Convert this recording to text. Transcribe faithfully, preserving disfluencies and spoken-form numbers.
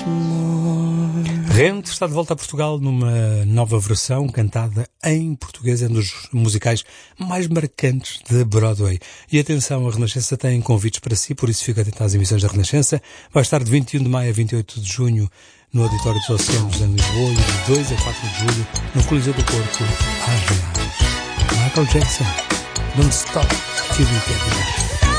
Rente está de volta a Portugal numa nova versão cantada em português, é um dos musicais mais marcantes de Broadway. E atenção, a Renascença tem convites para si, por isso fica atento às emissões da Renascença. Vai estar de vinte e um de maio a vinte e oito de junho no Auditório dos Oceanos em Lisboa e de dois a quatro de julho no Coliseu do Porto, às Reais. Michael Jackson, Don't Stop Till You Get Enough.